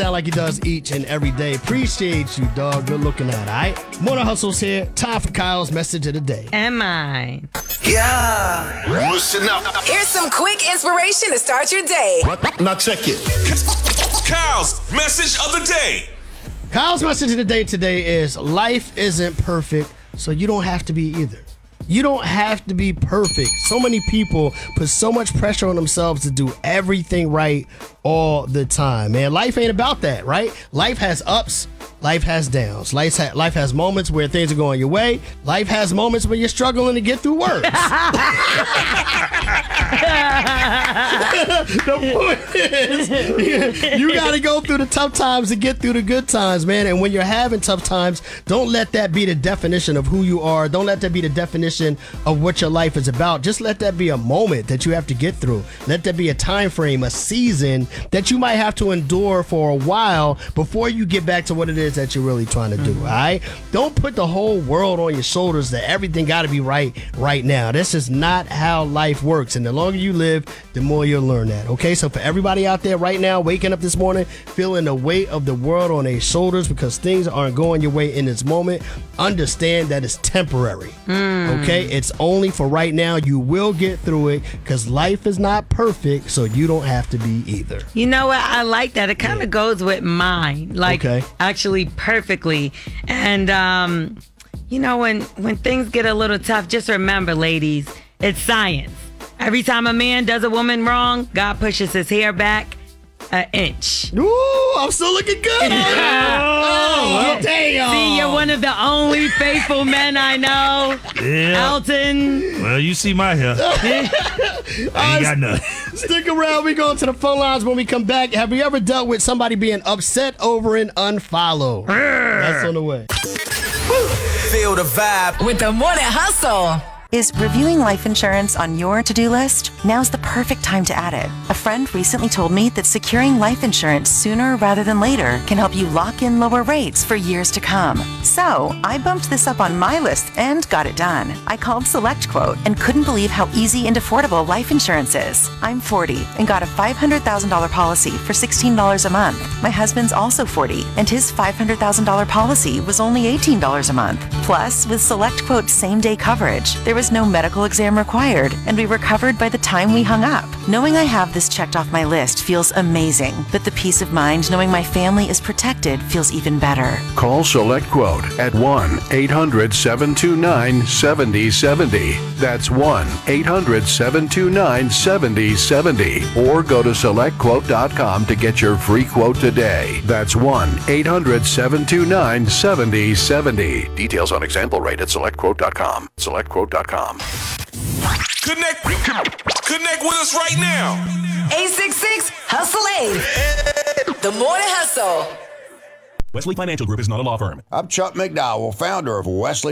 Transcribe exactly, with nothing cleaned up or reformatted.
down like he does each and every day. Appreciate you, dog. Good looking at, all right? Morning Hustle's here. Time for Kyle's message of the day. Am I? Yeah. Listen up. Here's some quick inspiration to start your day. Now check it. Kyle's message of the day. Kyle's message of the day today is life isn't perfect, so you don't have to be either. You don't have to be perfect. So many people put so much pressure on themselves to do everything right all the time. Man, life ain't about that, right? Life has ups. Life has downs. Life, ha- life has moments where things are going your way. Life has moments where you're struggling to get through words. The point is, you got to go through the tough times to get through the good times, man. And when you're having tough times, don't let that be the definition of who you are. Don't let that be the definition of what your life is about. Just let that be a moment that you have to get through. Let that be a time frame, a season that you might have to endure for a while before you get back to what it is that you're really trying to do, all right? Don't put the whole world on your shoulders that everything got to be right right now. This is not how life works. And the longer you live, the more you'll learn that, okay? So for everybody out there right now, waking up this morning, feeling the weight of the world on their shoulders because things aren't going your way in this moment, understand that it's temporary, mm. okay? It's only for right now. You will get through it because life is not perfect, so you don't have to be either. You know what? I like that. It kind of yeah. goes with mine. Like, okay. actually perfectly. And, um, you know, when, when things get a little tough, just remember, ladies, it's science. Every time a man does a woman wrong, God pushes his hair back an inch. Ooh, I'm still looking good. Oh, oh, damn. See, you're one of the only faithful men I know. Yeah. Elton. Well, you see my hair. I ain't uh, got nothing. Stick around. We go to the phone lines when we come back. Have you ever dealt with somebody being upset over an unfollow? That's on the way. Feel the vibe with the Morning Hustle. Is reviewing life insurance on your to-do list? Now's the perfect time to add it. A friend recently told me that securing life insurance sooner rather than later can help you lock in lower rates for years to come. So I bumped this up on my list and got it done. I called SelectQuote and couldn't believe how easy and affordable life insurance is. I'm forty and got a five hundred thousand dollars policy for sixteen dollars a month. My husband's also forty and his five hundred thousand dollars policy was only eighteen dollars a month. Plus, with SelectQuote's same-day coverage, there was no medical exam required, and we were covered by the time we hung up. Knowing I have this checked off my list feels amazing, but the peace of mind knowing my family is protected feels even better. Call SelectQuote at one eight hundred seven two nine seven zero seven zero. That's one eight hundred seven two nine seven zero seven zero. Or go to select quote dot com to get your free quote today. That's one eight hundred seven two nine seven zero seven zero. Details on example rate at select quote dot com. select quote dot com. Connect, connect with us right now. eight six six, hustle eight. The Morning Hustle. Wesley Financial Group is not a law firm. I'm Chuck McDowell, founder of Wesley